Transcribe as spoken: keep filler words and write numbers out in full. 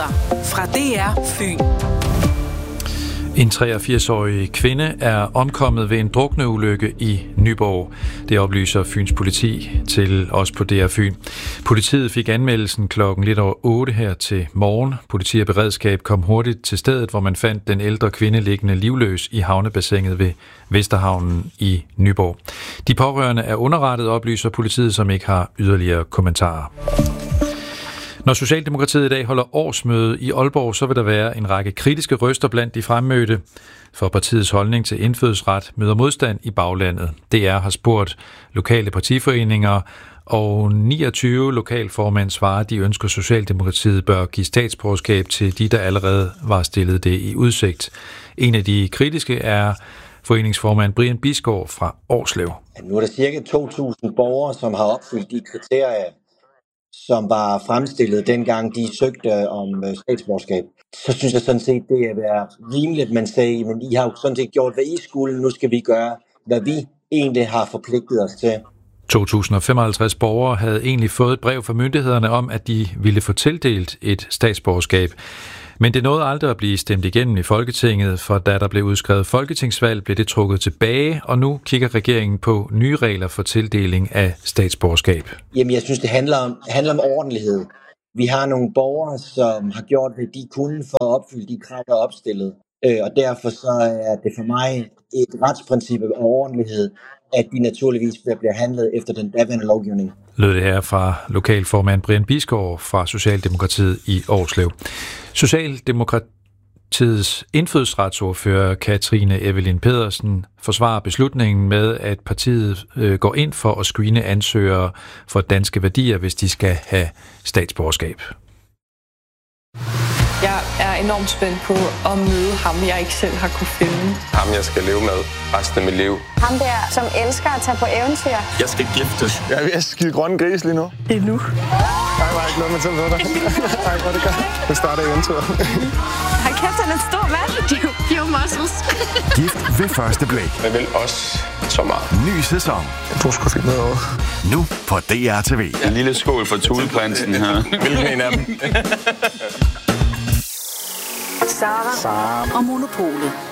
Nyheder fra D R Fyn. En treogfirs-årig kvinde er omkommet ved en drukneulykke i Nyborg. Det oplyser Fyns politi til os på D R Fyn. Politiet fik anmeldelsen klokken lidt over otte her til morgen. Politi og beredskab kom hurtigt til stedet, hvor man fandt den ældre kvinde liggende livløs i havnebassinet ved Vesterhavnen i Nyborg. De pårørende er underrettet, oplyser politiet, som ikke har yderligere kommentarer. Når Socialdemokratiet i dag holder årsmøde i Aalborg, så vil der være en række kritiske røster blandt de fremmødte. For partiets holdning til indfødsret møder modstand i baglandet. D R har spurgt lokale partiforeninger, og niogtyve lokalformænd svarer, de ønsker Socialdemokratiet bør give statsborgerskab til de, der allerede var stillet det i udsigt. En af de kritiske er foreningsformand Brian Bisgaard fra Årslev. Nu er der cirka to tusind borgere, som har opfyldt de kriterier, som var fremstillet dengang de søgte om statsborgerskab. Så synes jeg sådan set, det er være rimeligt, at man sagde, men I har jo sådan set gjort, hvad I skulle, nu skal vi gøre, hvad vi egentlig har forpligtet os til. to tusind og femoghalvtreds borgere havde egentlig fået et brev fra myndighederne om, at de ville få tildelt et statsborgerskab. Men det nåede aldrig at blive stemt igennem i Folketinget, for da der blev udskrevet folketingsvalg, blev det trukket tilbage, og nu kigger regeringen på nye regler for tildeling af statsborgerskab. Jamen, jeg synes, det handler om, handler om ordentlighed. Vi har nogle borgere, som har gjort, hvad de kunne for at opfylde de krav, der er opstillet. Og derfor så er det for mig et retsprincip af ordentlighed, at de naturligvis bliver handlet efter den daværende lovgivning. Lød det her fra lokalformand Brian Bisgaard fra Socialdemokratiet i Årslev. Socialdemokratiets indfødsretsordfører Katrine Evelyn Pedersen forsvarer beslutningen med, at partiet går ind for at screene ansøgere for danske værdier, hvis de skal have statsborgerskab. Jeg er enormt spændt på at møde ham, jeg ikke selv har kunne finde. Ham, jeg skal leve med resten af mit liv. Ham der, som elsker at tage på eventyr. Jeg skal giftes. Jeg er ved at skide grønne gris lige nu. Det er nu. Nej, var ikke noget med til dig. Nej, hvor det gør. Det starter eventyret. Hold kæft, han er en stor mand. De er jo muscles. Gift ved første blik. Jeg vil også så meget. Ny sæson. Jeg tror sgu fint noget over. Nu på D R T V. En lille skål for Thuleprinsen her. Hvilken en af dem? Sara og Monopolet.